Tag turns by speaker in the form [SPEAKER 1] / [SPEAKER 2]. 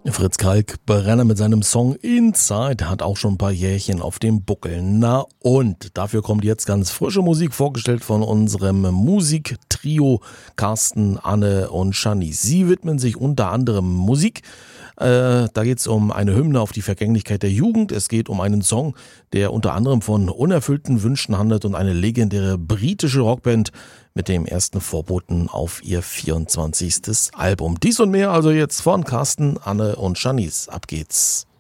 [SPEAKER 1] Fritz Kalkbrenner mit seinem Song Inside hat auch schon ein paar Jährchen auf dem Buckel. Na und dafür kommt jetzt ganz frische Musik, vorgestellt von unserem Musiktrio Carsten, Anne und Shanice. Sie widmen sich unter anderem Musik. Da geht es um eine Hymne auf die Vergänglichkeit der Jugend. Es geht um einen Song, der unter anderem von unerfüllten Wünschen handelt und eine legendäre britische Rockband mit dem ersten Vorboten auf ihr 24. Album. Dies und mehr also jetzt von Carsten, Anne und Shanice. Ab geht's.